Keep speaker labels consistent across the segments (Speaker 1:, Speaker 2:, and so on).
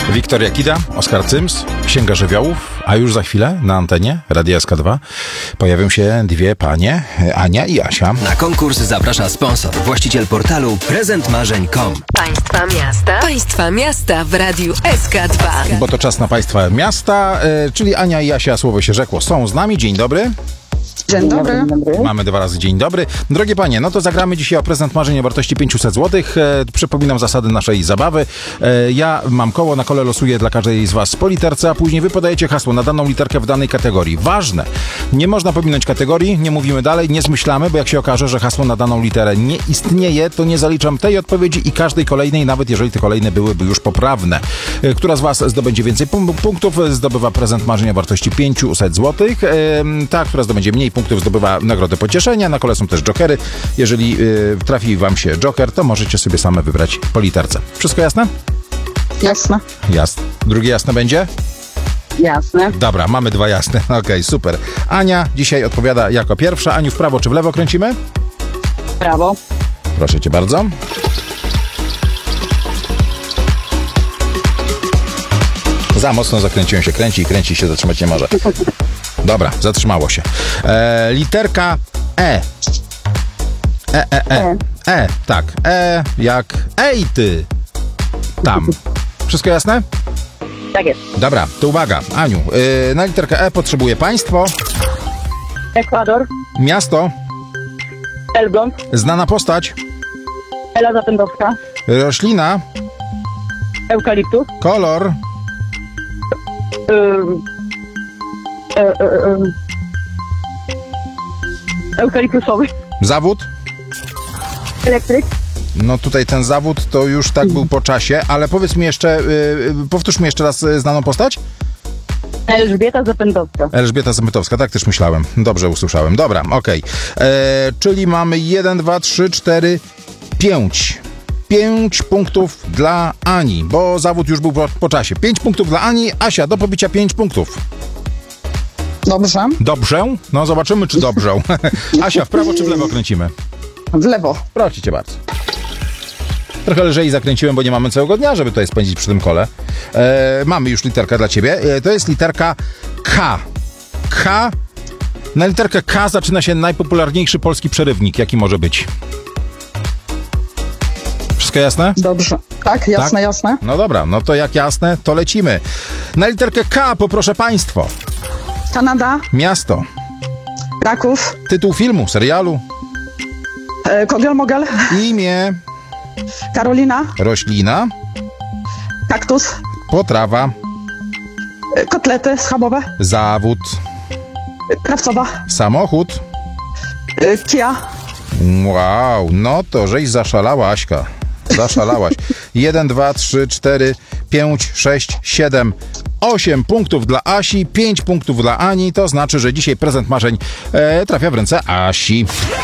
Speaker 1: Wiktoria Kida, Oskar Cyms, Księga Żywiołów, a już za chwilę na antenie Radia SK2 pojawią się dwie panie, Ania i Asia.
Speaker 2: Na konkurs zaprasza sponsor, właściciel portalu prezentmarzeń.com.
Speaker 3: Państwa miasta w Radiu SK2.
Speaker 1: Bo to czas na Państwa miasta, czyli Ania i Asia, słowo się rzekło, są z nami. Dzień dobry.
Speaker 4: Dzień dobry.
Speaker 1: Mamy dwa razy dzień dobry. Drogie panie, no to zagramy dzisiaj o prezent marzeń o wartości 500 zł. Przypominam zasady naszej zabawy. Ja mam koło, na kole losuję dla każdej z was po literce, a później wy podajecie hasło na daną literkę w danej kategorii. Ważne, nie można pominąć kategorii, nie mówimy dalej, nie zmyślamy, bo jak się okaże, że hasło na daną literę nie istnieje, to nie zaliczam tej odpowiedzi i każdej kolejnej, nawet jeżeli te kolejne byłyby już poprawne. Która z was zdobędzie więcej punktów, zdobywa prezent marzeń o wartości 500 zł. Ta, która zdobędzie mniej punktów, zdobywa nagrodę pocieszenia. Na kole są też jokery. Jeżeli trafi wam się joker, to możecie sobie same wybrać po literce. Wszystko jasne?
Speaker 4: Jasne.
Speaker 1: Jasne. Drugie jasne będzie?
Speaker 4: Jasne.
Speaker 1: Dobra, mamy dwa jasne. Okej, super. Ania dzisiaj odpowiada jako pierwsza. Aniu, w prawo czy w lewo kręcimy?
Speaker 4: Prawo.
Speaker 1: Proszę cię bardzo. Za mocno zakręciłem się. Kręci się, zatrzymać nie może. Dobra, zatrzymało się. Literka E. Tak. Jak ej ty. Tam. Wszystko jasne?
Speaker 4: Tak jest.
Speaker 1: Dobra, to uwaga. Aniu, na literkę E potrzebuje państwo,
Speaker 4: Ekwador.
Speaker 1: miasto,
Speaker 4: Elbląg.
Speaker 1: znana postać,
Speaker 4: Ela Zapędowska.
Speaker 1: roślina,
Speaker 4: Eukaliptus.
Speaker 1: kolor,
Speaker 4: Eukaliptusowy.
Speaker 1: zawód.
Speaker 4: Elektryk.
Speaker 1: No tutaj ten zawód to już tak był po czasie, ale powiedz mi jeszcze, powtórz mi jeszcze raz znaną postać?
Speaker 4: Elżbieta Zapędowska.
Speaker 1: Elżbieta Zapędowska, tak też myślałem. Dobrze usłyszałem. Dobra, okej. Czyli mamy 1, 2, 3, 4, 5. 5 punktów dla Ani, bo zawód już był po czasie. 5 punktów dla Ani. Asia, do pobicia 5 punktów.
Speaker 4: Dobrze.
Speaker 1: Dobrze? No zobaczymy, czy dobrze. Asia, w prawo czy w lewo kręcimy?
Speaker 4: W lewo.
Speaker 1: Proszę cię bardzo. Trochę lżej zakręciłem, bo nie mamy całego dnia, żeby tutaj spędzić przy tym kole. Mamy już literkę dla ciebie. To jest literka K. K. Na literkę K zaczyna się najpopularniejszy polski przerywnik, jaki może być. Wszystko jasne?
Speaker 4: Dobrze. Tak, jasne,
Speaker 1: Tak?
Speaker 4: jasne.
Speaker 1: No dobra, no to jak jasne, to lecimy. Na literkę K poproszę państwo.
Speaker 4: Kanada.
Speaker 1: Miasto.
Speaker 4: Kraków.
Speaker 1: Tytuł filmu, serialu.
Speaker 4: Kogiel-mogel.
Speaker 1: Imię.
Speaker 4: Karolina.
Speaker 1: Roślina.
Speaker 4: Kaktus.
Speaker 1: Potrawa.
Speaker 4: Kotlety schabowe.
Speaker 1: Zawód.
Speaker 4: Krawcowa.
Speaker 1: Samochód.
Speaker 4: Kia.
Speaker 1: Wow, no to żeś zaszalała, Aśka. Zaszalałaś. 1, 2, 3, 4, 5, 6, 7, 8 punktów dla Asi, 5 punktów dla Ani. To znaczy, że dzisiaj prezent marzeń trafia w ręce Asi.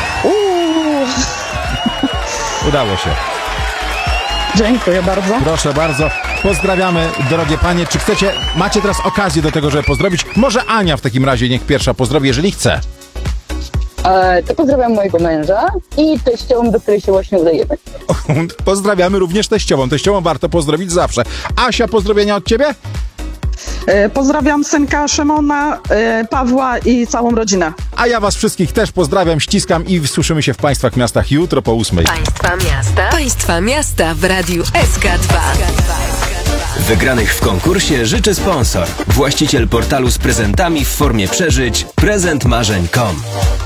Speaker 1: Udało się.
Speaker 4: Dziękuję bardzo.
Speaker 1: Proszę bardzo. Pozdrawiamy, drogie panie. Czy macie teraz okazję do tego, żeby pozdrowić? Może Ania w takim razie niech pierwsza pozdrowi, jeżeli chce.
Speaker 5: To pozdrawiam mojego męża i teściową, do której się właśnie udajemy.
Speaker 1: Pozdrawiamy również teściową. Teściową warto pozdrowić zawsze. Asia, pozdrowienia od ciebie?
Speaker 4: Pozdrawiam synka Szymona, Pawła i całą rodzinę.
Speaker 1: A ja was wszystkich też pozdrawiam, ściskam i słyszymy się w państwach miastach jutro po 8.
Speaker 3: Państwa miasta w Radiu SK2.
Speaker 2: Wygranych w konkursie życzy sponsor, właściciel portalu z prezentami w formie przeżyć prezentmarzeń.com.